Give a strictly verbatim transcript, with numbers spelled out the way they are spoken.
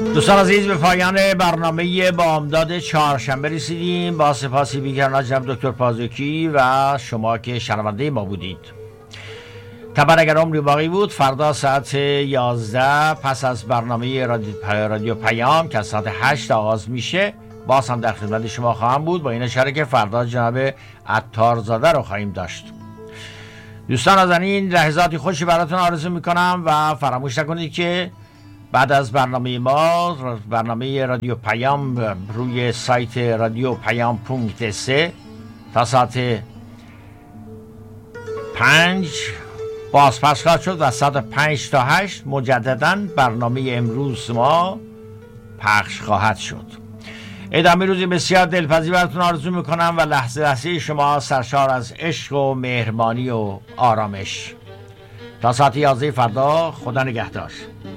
دوستان عزیز، به پایان برنامه بامداد چهارشنبه رسیدیم. با سپاسی بیکران از جناب دکتر پازوکی و شما که شنونده ما بودید. طبعا اگر عمری باقی بود فردا ساعت یازده پس از برنامه رادیو, رادیو پیام که از ساعت هشت آغاز میشه باز هم در خدمت شما خواهم بود، با این اشاره که فردا جناب عطارزاده رو خواهیم داشت. دوستان از این لحظاتی خوشی براتون آرزو میکنم و فراموش نکنید که بعد از برنامه ما برنامه رادیو پیام روی سایت رادیو پیام پونکت سه تا ساعت پنج بازپخش خواهد شد و ساعت پنج تا هشت مجددا برنامه امروز ما پخش خواهد شد. ادامه روزی بسیار دلپذیر براتون آرزو میکنم و لحظه لحظه شما سرشار از عشق و مهربانی و آرامش. تا ساعت یازده فردا، خدا نگهدار.